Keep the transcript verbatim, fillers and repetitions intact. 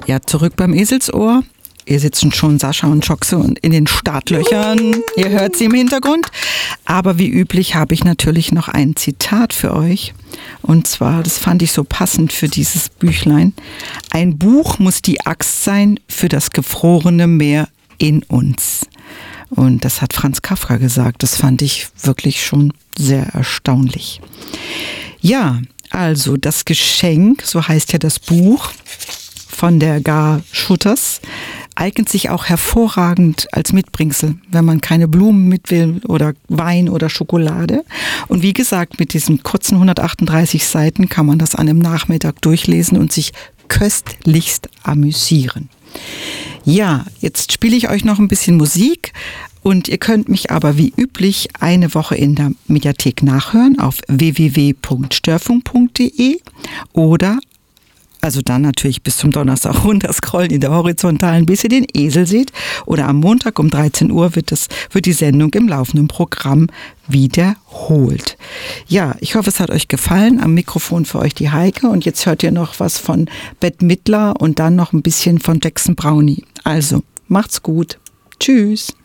Ja, zurück beim Eselsohr. Hier sitzen schon Sascha und Schoxe und in den Startlöchern. Ihr hört sie im Hintergrund. Aber wie üblich habe ich natürlich noch ein Zitat für euch. Und zwar, das fand ich so passend für dieses Büchlein. Ein Buch muss die Axt sein für das gefrorene Meer in uns. Und das hat Franz Kafka gesagt. Das fand ich wirklich schon sehr erstaunlich. Ja, also das Geschenk, so heißt ja das Buch von der Gar Schutters, eignet sich auch hervorragend als Mitbringsel, wenn man keine Blumen mit will oder Wein oder Schokolade. Und wie gesagt, mit diesen kurzen hundertachtunddreißig Seiten kann man das an einem Nachmittag durchlesen und sich köstlichst amüsieren. Ja, jetzt spiele ich euch noch ein bisschen Musik und ihr könnt mich aber wie üblich eine Woche in der Mediathek nachhören auf w w w punkt störfunk punkt d e oder also dann natürlich bis zum Donnerstag runterscrollen in der Horizontalen, bis ihr den Esel seht. Oder am Montag um dreizehn Uhr wird, das, wird die Sendung im laufenden Programm wiederholt. Ja, ich hoffe, es hat euch gefallen. Am Mikrofon für euch die Heike. Und jetzt hört ihr noch was von Bette Midler und dann noch ein bisschen von Jackson Brownie. Also, macht's gut. Tschüss.